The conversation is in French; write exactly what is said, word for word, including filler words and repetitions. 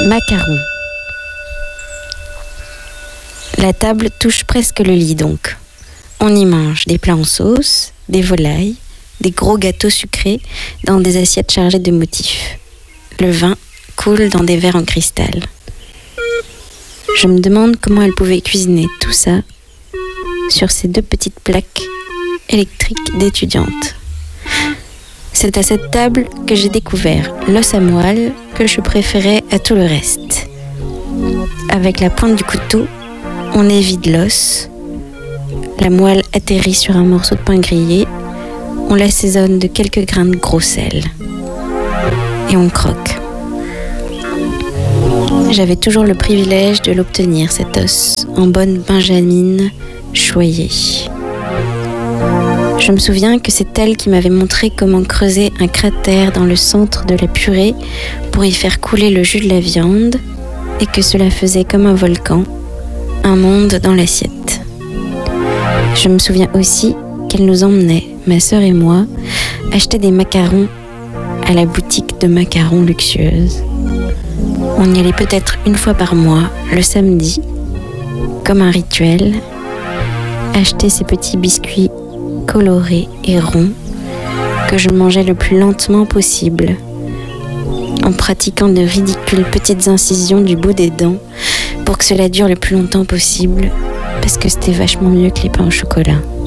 Macarons. La table touche presque le lit donc. On y mange des plats en sauce, des volailles, des gros gâteaux sucrés dans des assiettes chargées de motifs. Le vin coule dans des verres en cristal. Je me demande comment elle pouvait cuisiner tout ça sur ces deux petites plaques électriques d'étudiante. C'est à cette table que j'ai découvert l'os à moelle que je préférais à tout le reste. Avec la pointe du couteau, on évide l'os. La moelle atterrit sur un morceau de pain grillé. On l'assaisonne de quelques grains de gros sel. Et on croque. J'avais toujours le privilège de l'obtenir, cet os, en bonne benjamine choyée. Je me souviens que c'est elle qui m'avait montré comment creuser un cratère dans le centre de la purée pour y faire couler le jus de la viande et que cela faisait comme un volcan, un monde dans l'assiette. Je me souviens aussi qu'elle nous emmenait, ma sœur et moi, acheter des macarons à la boutique de macarons luxueuse. On y allait peut-être une fois par mois, le samedi, comme un rituel, acheter ces petits biscuits colorés et ronds que je mangeais le plus lentement possible, en pratiquant de ridicules petites incisions du bout des dents pour que cela dure le plus longtemps possible, parce que c'était vachement mieux que les pains au chocolat.